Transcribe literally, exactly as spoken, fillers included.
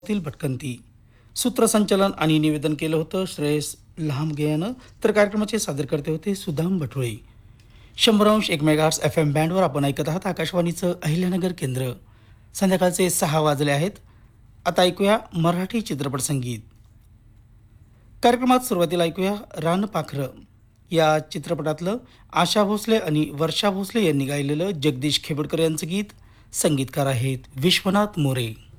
तील भटकंती सूत्रसंचालन आणि निवेदन केलं होतं श्रेयस लांबगे यानं. तर कार्यक्रमाचे सादरकर्ते होते सुदाम भटोळे. शंभर अंश एक मेगाहर्ट्स एफ एम बँडवर आपण ऐकत आहात आकाशवाणीचं अहिल्यानगर केंद्र. संध्याकाळचे सहा वाजले आहेत. आता ऐकूया मराठी चित्रपट संगीत. कार्यक्रमात सुरुवातीला ऐकूया रानपाखरं या चित्रपटातलं आशा भोसले आणि वर्षा भोसले यांनी गायलेलं जगदीश खेबडकर यांचं गीत. संगीतकार आहेत विश्वनाथ मोरे.